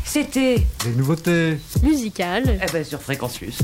C'était Les nouveautés Musical. eh ben sur Fréquence Plus.